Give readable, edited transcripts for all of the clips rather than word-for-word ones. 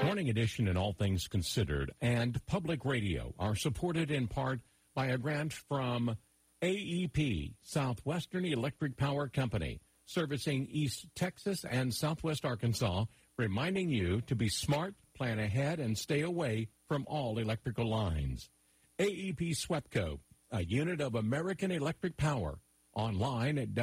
Morning Edition and All Things Considered and Public Radio are supported in part by a grant from AEP, Southwestern Electric Power Company, servicing East Texas and Southwest Arkansas, reminding you to be smart, plan ahead, and stay away from all electrical lines. AEP SWEPCO, a unit of American Electric Power, online at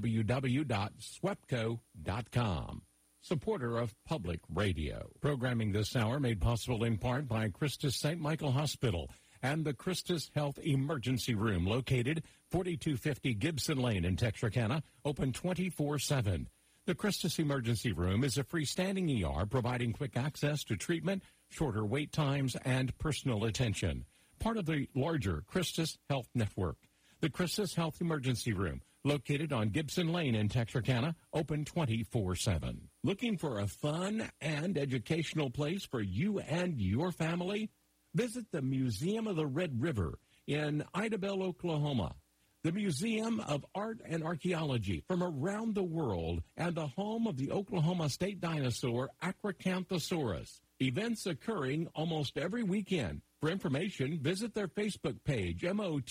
www.swepco.com. Supporter of Public Radio. Programming this hour made possible in part by Christus St. Michael Hospital and the Christus Health Emergency Room, located 4250 Gibson Lane in Texarkana, open 24/7. The Christus Emergency Room is a freestanding ER providing quick access to treatment, shorter wait times, and personal attention. Part of the larger Christus Health Network. The Christus Health Emergency Room, located on Gibson Lane in Texarkana, open 24/7. Looking for a fun and educational place for you and your family? Visit the Museum of the Red River in Idabel, Oklahoma. The Museum of Art and Archaeology from around the world and the home of the Oklahoma State dinosaur Acrocanthosaurus. Events occurring almost every weekend. For information, visit their Facebook page,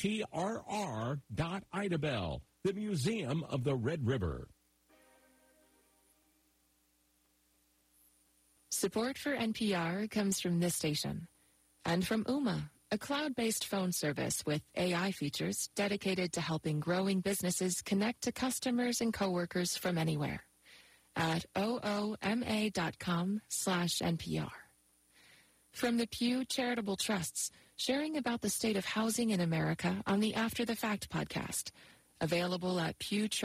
motrr.idabel, the Museum of the Red River. Support for NPR comes from this station and from Ooma, a cloud-based phone service with AI features dedicated to helping growing businesses connect to customers and coworkers from anywhere at ooma.com/NPR. From the Pew Charitable Trusts, sharing about the state of housing in America on the After the Fact podcast, available at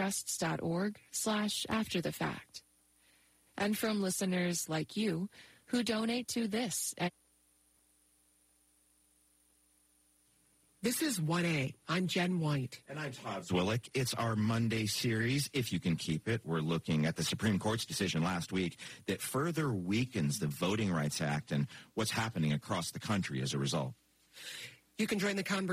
pewtrusts.org/afterthefact. And from listeners like you who donate to this. This is 1A. I'm Jen White. And I'm Todd Zwillick. It's our Monday series, if you can keep it. We're looking at the Supreme Court's decision last week that further weakens the Voting Rights Act and what's happening across the country as a result. You can join the conversation